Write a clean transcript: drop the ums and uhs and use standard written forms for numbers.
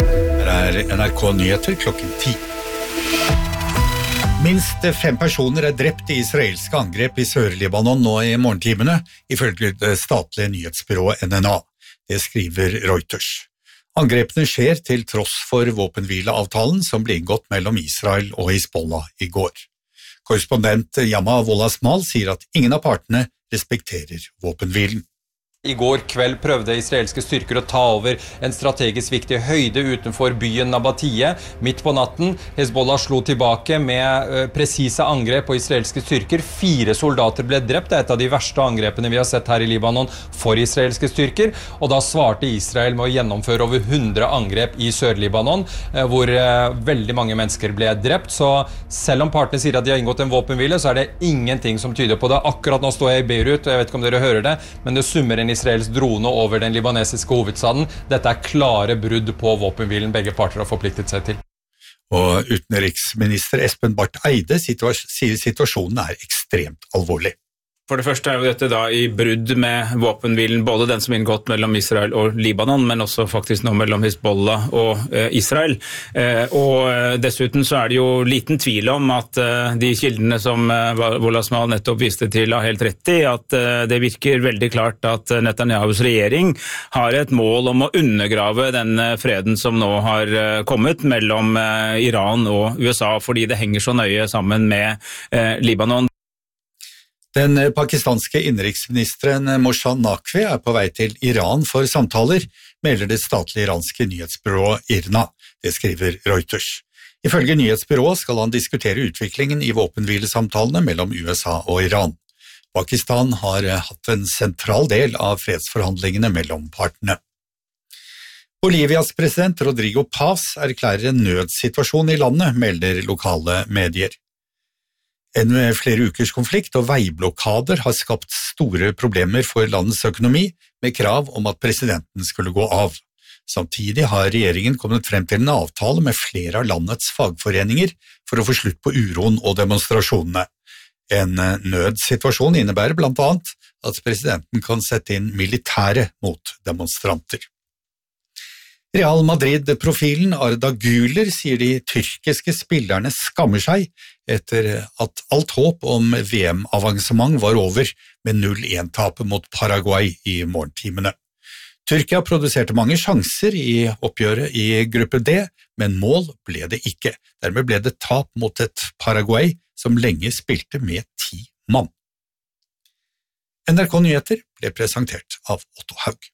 Her NRK Nyheter klokken 10. Minst 5 personer drept i israelske angrep i Sør-Libanon nå i morgentimene, ifølge det statlige nyhetsbyrået NNA. Det skriver Reuters. Angrepene skjer til tross for våpenhvileavtalen som ble inngått mellom Israel og Hizbollah i går. Korrespondent Yama Wolasmal sier at ingen av partene respekterer våpenhvilen. I går kveld prøvde israelske styrker å ta over en strategisk viktig høyde utenfor byen Nabatie. Midt på natten, Hezbollah slo tilbake med presise angrep på israelske styrker. 4 soldater ble drept. Det er et av de verste angrepene vi har sett her i Libanon for israelske styrker. Og da svarte Israel med å gjennomføre over 100 angrep i Sør-Libanon, hvor veldig mange mennesker ble drept. Så selv om partene sier at de har inngått en våpenhvile, så er det ingenting som tyder på det. Akkurat nå står jeg i Beirut, og jeg vet ikke om dere hører det, men det summer en Israels drone over den libanesiske hovedstaden. Dette er klare brudd på våpenhvilen begge parter har forpliktet seg til. Og utenriksminister Espen Barth Eide sier situasjonen er ekstremt alvorlig. For det første er jo dette da i brudd med våpenhvilen, både den som er inngått mellom Israel og Libanon, men også faktisk nå mellom Hizbollah og Israel. Og dessuten så er det jo liten tvil om at de kildene som Wolasmal nettopp viste til har helt rett i, at det virker veldig klart at Netanyahus regjering har et mål om å undergrave den freden som nå har kommet mellom Iran og USA, fordi det henger så nøye sammen med Libanon. Den pakistanske innenriksministeren Mohsen Naqvi er på vei til Iran for samtaler, melder det statlige iranske nyhetsbyrået IRNA. Det skriver Reuters. Ifølge nyhetsbyrået skal han diskutere utviklingen i våpenhvilesamtalene mellom USA og Iran. Pakistan har hatt en sentral del av fredsforhandlingene mellom partene. Bolivias president Rodrigo Paz erklærer en nødsituasjon i landet, melder lokale medier. En flere ukers konflikt og veiblokader har skapt store problemer for landets økonomi, med krav om at presidenten skulle gå av. Samtidig har regjeringen kommet frem til en avtale med flere av landets fagforeninger for å få slutt på uroen og demonstrasjonene. En nødsituasjon innebærer blant annet at presidenten kan sette inn militære mot demonstranter. Real Madrid-profilen Arda Güler sier de tyrkiske spillerne skammer seg etter at alt håp om VM-avansement var over med 0-1-tapet mot Paraguay i morgentimene. Tyrkia produserte mange sjanser i oppgjøret i gruppe D, men mål ble det ikke. Dermed ble det tap mot et Paraguay som lenge spilte med 10 mann. NRK Nyheter ble presentert av Otto Haug.